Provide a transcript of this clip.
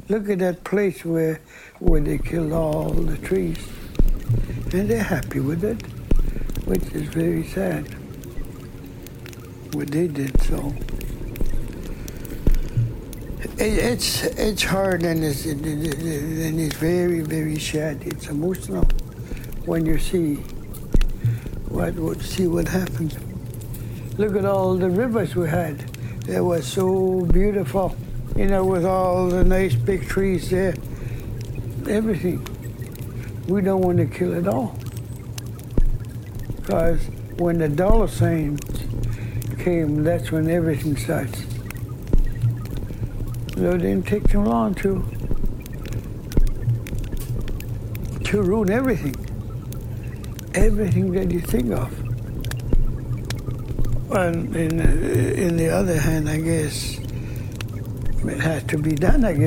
Look at that place where they killed all the trees. And they're happy with it, which is very sad. What they did, so. It's hard and it's very, very sad. It's emotional when you see what happened. Look at all the rivers we had. They were so beautiful, with all the nice big trees there. Everything. We don't want to kill it all. Because when the dollar signs came, that's when everything starts. So it didn't take too long to ruin everything. Everything that you think of. And in the other hand, I guess, it has to be done, I guess.